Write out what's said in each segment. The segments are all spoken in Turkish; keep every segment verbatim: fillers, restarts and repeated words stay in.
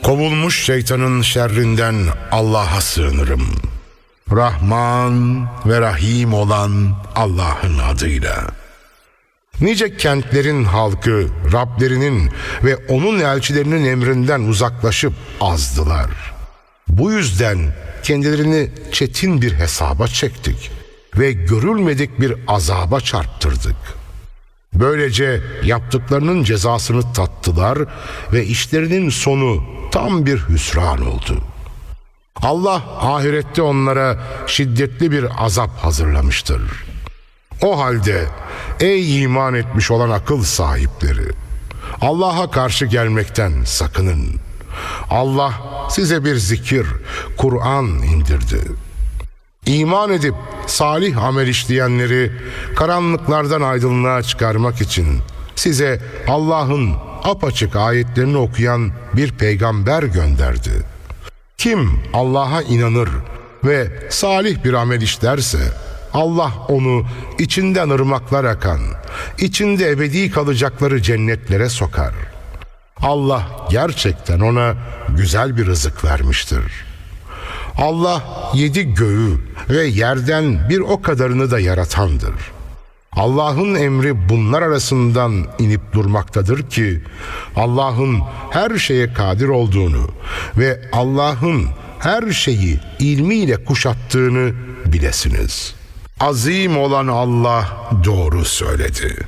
Kovulmuş şeytanın şerrinden Allah'a sığınırım. Rahman ve Rahim olan Allah'ın adıyla. Nice kentlerin halkı Rablerinin ve onun elçilerinin emrinden uzaklaşıp azdılar. Bu yüzden kendilerini çetin bir hesaba çektik ve görülmedik bir azaba çarptırdık. Böylece yaptıklarının cezasını tattılar ve işlerinin sonu tam bir hüsran oldu. Allah ahirette onlara şiddetli bir azap hazırlamıştır. O halde ey iman etmiş olan akıl sahipleri, Allah'a karşı gelmekten sakının. Allah size bir zikir, Kur'an indirdi. İman edip salih amel işleyenleri karanlıklardan aydınlığa çıkarmak için size Allah'ın apaçık ayetlerini okuyan bir peygamber gönderdi. Kim Allah'a inanır ve salih bir amel işlerse Allah onu içinden ırmaklar akan, içinde ebedi kalacakları cennetlere sokar. Allah gerçekten ona güzel bir rızık vermiştir. Allah yedi göğü ve yerden bir o kadarını da yaratandır. Allah'ın emri bunlar arasından inip durmaktadır ki Allah'ın her şeye kadir olduğunu ve Allah'ın her şeyi ilmiyle kuşattığını bilesiniz. Azim olan Allah doğru söyledi.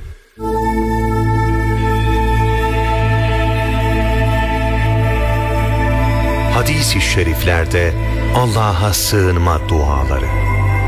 Hadis-i şeriflerde Allah'a sığınma duaları.